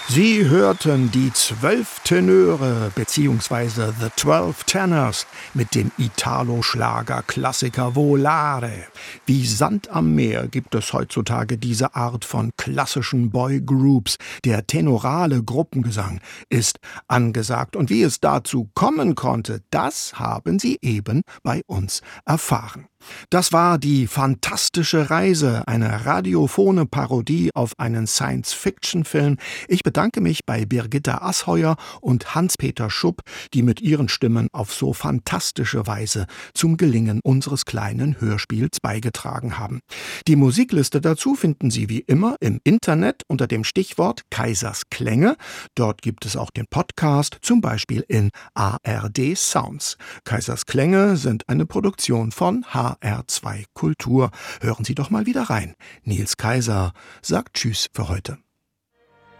Sie hörten die 12 Tenöre bzw. The 12 Tenors mit dem Italo-Schlager-Klassiker Volare. Wie Sand am Meer gibt es heutzutage diese Art von klassischen Boygroups. Der tenorale Gruppengesang ist angesagt. Und wie es dazu kommen konnte, das haben Sie eben bei uns erfahren. Das war die fantastische Reise, eine radiophone Parodie auf einen Science-Fiction-Film. Ich bedanke mich bei Birgitta Asheuer und Hans-Peter Schupp, die mit ihren Stimmen auf so fantastische Weise zum Gelingen unseres kleinen Hörspiels beigetragen haben. Die Musikliste dazu finden Sie wie immer im Internet unter dem Stichwort Kaisers Klänge. Dort gibt es auch den Podcast, zum Beispiel in ARD Sounds. Kaisers Klänge sind eine Produktion von HR2 Kultur. Hören Sie doch mal wieder rein. Nils Kaiser sagt Tschüss für heute.